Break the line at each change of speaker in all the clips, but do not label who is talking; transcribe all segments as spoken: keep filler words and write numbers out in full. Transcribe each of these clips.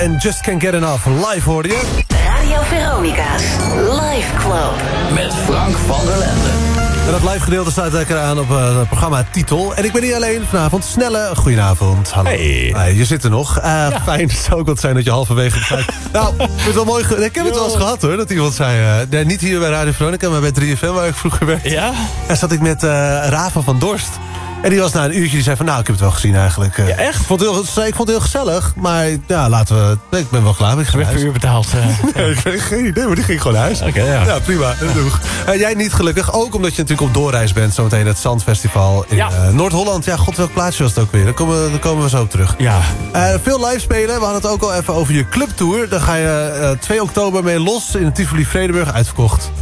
En Just Can't Get Enough, live hoorde je.
Radio Veronica's Live Club.
Met Frank van der Lende.
En dat live gedeelte staat lekker aan op uh, het programma Titel. En ik ben niet alleen vanavond. Snelle, goedenavond. Hallo.
Hey.
Hey, je zit er nog. Uh, ja. Fijn, het zou ook wat zijn dat je halverwege begrijpt. Nou, ik vind het wel mooi. Ik heb het wel eens gehad hoor, dat iemand zei... Uh, nee, niet hier bij Radio Veronica, maar bij drie F M waar ik vroeger werkte.
Ja?
Daar zat ik met uh, Rafa van Dorst. En die was na een uurtje, die zei van, nou, ik heb het wel gezien eigenlijk.
Ja, echt?
Ik vond het heel, ik vond het heel gezellig, maar ja, laten we... Ik ben wel klaar, ik ga
Ik
naar
heb
huis.
uur betaald. Uh.
Nee, ik heb geen idee, maar die ging gewoon naar huis.
Oké, okay, ja.
Ja, prima. Uh, jij niet gelukkig, ook omdat je natuurlijk op doorreis bent. Zometeen het Zandfestival in
ja.
uh, Noord-Holland. Ja, god, welk plaatsje was het ook weer? Daar komen, daar komen we zo op terug.
Ja.
Uh, veel live spelen. We hadden het ook al even over je clubtour. Daar ga je uh, twee oktober mee los in het Tivoli Vredenburg, uitverkocht.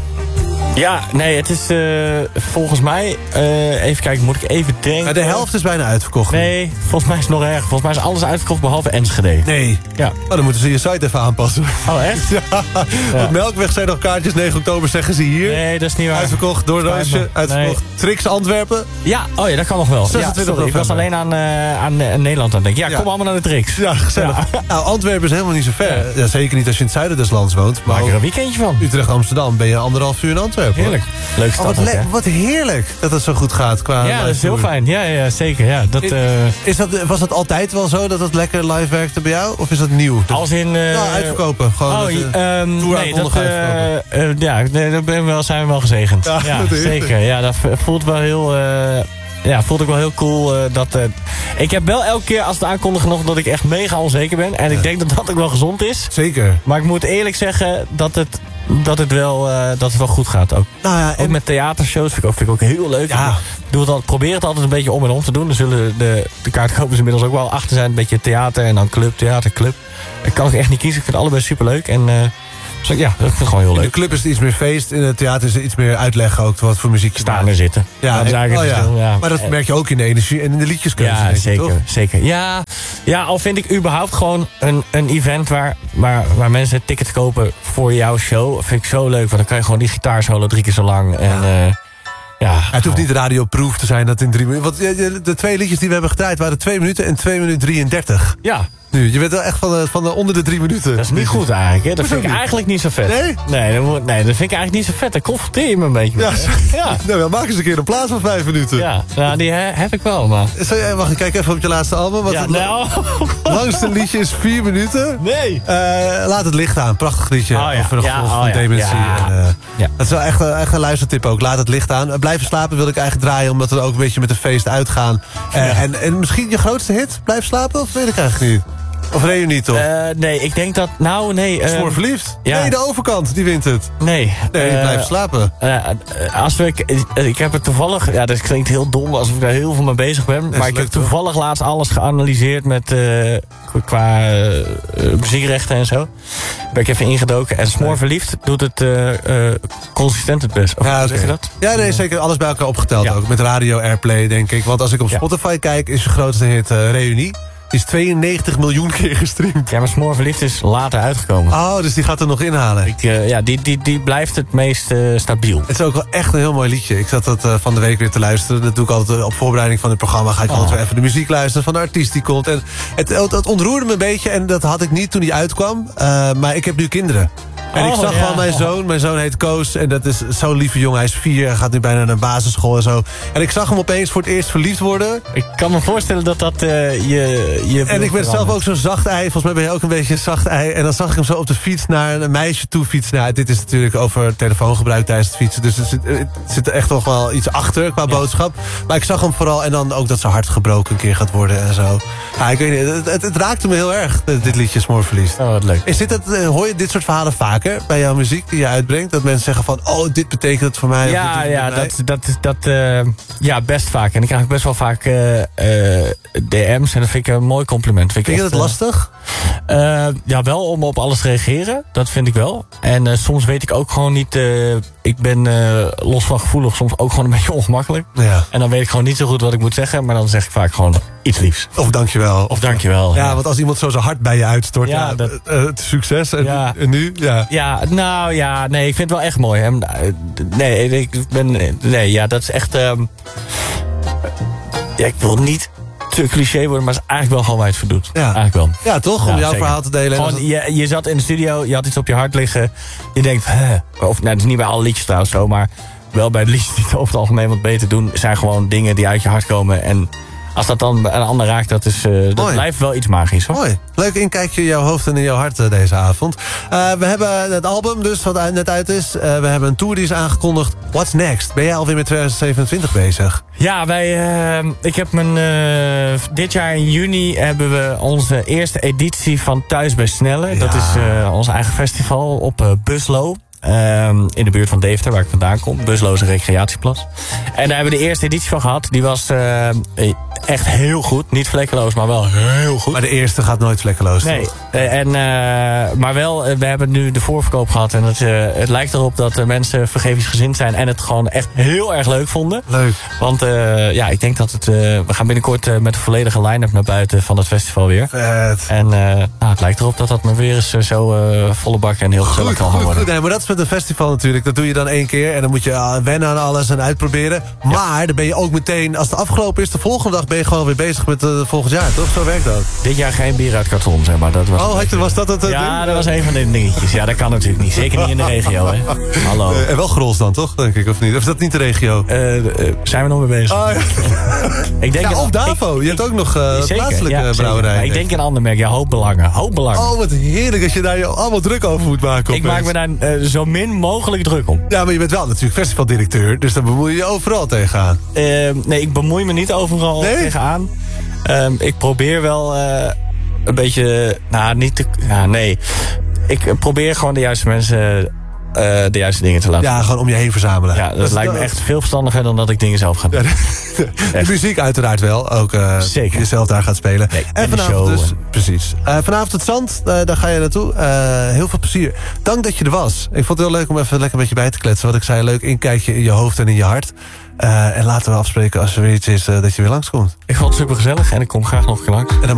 Ja, nee, het is uh, volgens mij... Uh, even kijken, moet ik even denken...
Uh, de helft is bijna uitverkocht.
Nee, volgens mij is het nog erg. Volgens mij is alles uitverkocht behalve Enschede.
Nee.
Ja.
Oh, dan moeten ze je site even aanpassen.
Oh, echt?
Ja.
Ja.
Op Melkweg zijn nog kaartjes. negen oktober zeggen ze hier.
Nee, dat is niet waar.
Uitverkocht, Doornroosje, uitverkocht. Nee. Trix Antwerpen.
Ja, oh ja, dat kan nog wel.
zesentwintig
ja, sorry, ik was alleen aan, uh, aan uh, Nederland aan het denken. Ja, ja, kom allemaal naar de Trix.
Ja, gezellig. Ja. Nou, Antwerpen is helemaal niet zo ver. Ja. Ja, zeker niet als je in het zuiden des lands woont.
Maak er een weekendje van.
Utrecht-Amsterdam ben je anderhalf uur in Antwerpen.
Heerlijk. Leuk stad.
Oh, wat,
ook,
wat heerlijk dat het zo goed gaat. Qua
ja, dat is heel fijn. Ja, ja zeker. Ja, dat, uh...
is dat, was dat altijd wel zo dat het lekker live werkte bij jou? Of is dat nieuw? Dat...
Als in... Uh...
Nou, uitverkopen. Gewoon
oh,
uh,
um, nee, dat, uh, uh, ja, daar ben wel, zijn we wel gezegend. Ja, ja zeker. Ja, dat voelt wel heel... Uh... Ja, voelt ook wel heel cool. Uh, dat, uh, ik heb wel elke keer als het aankondigen nog dat ik echt mega onzeker ben. En ik ja. denk dat dat ook wel gezond is.
Zeker.
Maar ik moet eerlijk zeggen dat het, dat het, wel, uh, dat het wel goed gaat. Ook,
nou ja, en...
ook met theatershows vind ik ook, vind ik ook heel leuk.
Ja.
Ik doe het al, probeer het altijd een beetje om en om te doen. Er zullen de, de kaartkopers inmiddels ook wel achter zijn. Een beetje theater en dan club, theater, club. Ik kan ook echt niet kiezen. Ik vind het allebei superleuk. En... Uh, Dus ja, dat vind ik gewoon heel leuk.
In de club is het iets meer feest. In het theater is het iets meer uitleggen ook wat voor muziek je
staan en zitten.
Ja,
dat is eigenlijk
oh,
het verschil.
Ja.
Ja.
Maar dat merk je ook in de energie en in de liedjeskeuze.
Ja, zeker,
toch?
zeker. Ja, ja, al vind ik überhaupt gewoon een, een event waar, waar, waar mensen tickets kopen voor jouw show. Vind ik zo leuk, want dan kan je gewoon die gitaarsolo drie keer zo lang. En, ja. Uh, ja,
ja, het hoeft niet radioproof te zijn dat in drie minuten. Want de twee liedjes die we hebben gedraaid waren twee minuten en twee minuten drieëndertig.
Ja.
Nu, je bent wel echt van de, van de onder de drie minuten.
Dat is niet goed eigenlijk, hè? Dat vind ik
niet?
eigenlijk niet zo vet.
Nee?
Nee, dat, moet, nee, dat vind ik eigenlijk niet zo vet. Dan confronteer je me een beetje mee.
Ja, ja. Nou, dan maak eens een keer een plaats van vijf minuten.
Ja, nou, die he, heb ik wel, maar...
Zou, wacht, kijk even op je laatste album. Wat
ja,
het
nou...
langste liedje is vier minuten.
Nee.
Uh, Laat het licht aan. Prachtig liedje.
Oh, ja.
Over de
ja,
gevolgen
oh,
van
ja.
dementie.
Ja.
En, uh,
ja.
Dat is wel echt, echt een luistertip ook. Laat het licht aan. Uh, blijven slapen wil ik eigenlijk draaien. Omdat we ook een beetje met een feest uitgaan. Uh, ja. en, en misschien je grootste hit? Blijf slapen? Of weet ik eigenlijk niet. Of reunie toch?
Uh, nee, ik denk dat... Nou, nee... Uh,
Smoor verliefd?
Ja.
Nee, de overkant, die wint het.
Nee.
Nee,
uh,
blijf slapen.
Uh, als we, ik, ik heb het toevallig... Ja, dat klinkt heel dom alsof ik daar heel veel mee bezig ben. Maar ik heb toevallig toch? laatst alles geanalyseerd met... Uh, qua uh, muziekrechten en zo. Ben ik even ingedoken. En Smoor verliefd doet het uh, uh, consistent het best. Of ja, zeg je dat?
Ja, nee, zeker. Alles bij elkaar opgeteld ja. ook. Met radio airplay, denk ik. Want als ik op Spotify ja. kijk, is de grootste hit uh, Reunie. Die is tweeënnegentig miljoen keer gestreamd.
Ja, maar Smoor verliefd is later uitgekomen.
Oh, dus die gaat er nog inhalen.
Ik, uh, ja, die, die, die blijft het meest uh, stabiel.
Het is ook wel echt een heel mooi liedje. Ik zat dat uh, van de week weer te luisteren. Dat doe ik altijd uh, op voorbereiding van het programma. Ga ik oh. altijd weer even de muziek luisteren van de artiest die komt. En het, het, het ontroerde me een beetje. En dat had ik niet toen die uitkwam. Uh, maar ik heb nu kinderen. En
oh,
ik zag
ja.
gewoon mijn zoon. Mijn zoon heet Koos. En dat is zo'n lieve jongen. Hij is vier. Hij gaat nu bijna naar een basisschool en zo. En ik zag hem opeens voor het eerst verliefd worden.
Ik kan me voorstellen dat dat uh, je, je...
En ik ben zelf ook zo'n zacht ei. Volgens mij ben je ook een beetje een zacht ei. En dan zag ik hem zo op de fiets naar een meisje toe fietsen. Nou, dit is natuurlijk over telefoongebruik tijdens het fietsen. Dus er zit, er zit er echt nog wel iets achter qua ja. boodschap. Maar ik zag hem vooral. En dan ook dat zijn hart gebroken een keer gaat worden en zo. Ja, ik weet niet. Het, het, het raakte me heel erg, dit liedje Smoor verliefd.
Oh, wat leuk.
Is dit het, hoor je dit soort verhalen vaker bij jouw muziek die je uitbrengt? Dat mensen zeggen van, oh, dit betekent het voor mij.
Ja,
dit
ja, dat, dat, dat, uh, ja, best vaak. En ik krijg best wel vaak uh, uh, D M's. En dat vind ik een mooi compliment. Vind,
vind je
echt,
dat lastig?
Uh, ja, wel om op alles te reageren. Dat vind ik wel. En uh, soms weet ik ook gewoon niet... Uh, ik ben uh, los van gevoelig soms ook gewoon een beetje ongemakkelijk.
Ja. En
dan weet ik gewoon niet zo goed wat ik moet zeggen. Maar dan zeg ik vaak gewoon iets liefs.
Of dankjewel.
Of dankjewel.
Ja, ja, want als iemand zo zijn hart bij je uitstort... Ja, ja dat, uh, uh, succes. En, ja. en nu? Ja.
ja, nou ja, nee, ik vind het wel echt mooi. En, uh, nee, ik ben... Nee, ja, dat is echt... Um, ja, ik wil niet... te cliché worden, maar het is eigenlijk wel gewoon waar je het voor doet.
Ja.
Eigenlijk wel.
Ja, toch? Om
Ja,
jouw
zeker.
verhaal te delen.
Gewoon, je, je zat in de studio, je had iets op je hart liggen. Je denkt, hè. Of nou, het is niet bij alle liedjes trouwens zo, maar wel bij de liedjes die het over het algemeen wat beter doen, zijn gewoon dingen die uit je hart komen. En als dat dan een ander raakt, dat, is, uh, dat blijft wel iets magisch, hoor.
Mooi. Leuk inkijkje in jouw hoofd en in jouw hart uh, deze avond. Uh, we hebben het album dus, wat net uit is. Uh, we hebben een tour die is aangekondigd. What's next? Ben jij alweer met twintig zevenentwintig bezig?
Ja, wij, uh, ik heb mijn, uh, dit jaar in juni hebben we onze eerste editie van Thuis bij Snelle. Ja. Dat is uh, ons eigen festival op uh, Buslo. Um, in de buurt van Deventer, waar ik vandaan kom. Buslo is een recreatieplas. En daar hebben we de eerste editie van gehad. Die was uh, echt heel goed. Niet vlekkeloos, maar wel heel goed.
Maar de eerste gaat nooit vlekkeloos.
Nee, uh, en, uh, maar wel, uh, we hebben nu de voorverkoop gehad. En het, uh, het lijkt erop dat de mensen vergevingsgezind zijn. En het gewoon echt heel erg leuk vonden.
Leuk.
Want uh, ja, ik denk dat het... Uh, we gaan binnenkort uh, met de volledige line-up naar buiten van het festival weer.
Vet.
En uh, nou, het lijkt erop dat dat maar weer eens uh, zo uh, volle bak en heel gezellig kan gaan worden.
Nee, maar dat is met een festival natuurlijk. Dat doe je dan één keer en dan moet je uh, wennen aan alles en uitproberen. Ja. Maar dan ben je ook meteen, als het afgelopen is, de volgende dag ben je gewoon weer bezig met uh, volgend jaar, toch? Zo werkt dat.
Dit jaar geen bier uit karton, zeg maar. Dat was
oh, had je, was dat het uh,
Ja,
ding?
dat was een van de dingetjes. Ja, dat kan natuurlijk niet. Zeker niet in de regio, hè. Hallo.
Uh, en wel Grols dan, toch? Denk ik, of niet? Of is dat niet de regio?
Uh, uh, zijn we nog mee bezig?
Oh, ja.
ik denk
ja,
een,
of Davo.
Ik,
je hebt ook nog uh,
zeker,
plaatselijke
ja,
brouwerij.
Ja, ik denk een ander merk. Ja, hoop belangen. Hoop belangen.
Oh, wat heerlijk als je daar je allemaal druk over moet maken.
Ik maak me daar uh, zo min mogelijk druk om.
Ja, maar je bent wel natuurlijk festivaldirecteur, dus dan bemoei je je overal tegenaan.
Uh, nee, ik bemoei me niet overal nee? tegenaan. Um, ik probeer wel uh, een beetje... Nou, niet te... Ja, nee. Ik probeer gewoon de juiste mensen... Uh, de juiste dingen te laten.
Ja, gewoon om je heen verzamelen.
Ja, dat, dat lijkt me echt veel verstandiger dan dat ik dingen zelf ga doen. Ja,
de, de muziek uiteraard wel. Ook uh,
Zeker.
jezelf daar gaat spelen.
Nee,
en,
en
vanavond dus,
en...
precies. Uh, vanavond het zand, uh, daar ga je naartoe. Uh, heel veel plezier. Dank dat je er was. Ik vond het heel leuk om even lekker met je bij te kletsen. Wat ik zei, leuk inkijkje in je hoofd en in je hart. Uh, en laten we afspreken als er weer iets is uh, dat je weer langskomt.
Ik vond het super gezellig en ik kom graag nog een keer langs.
En dan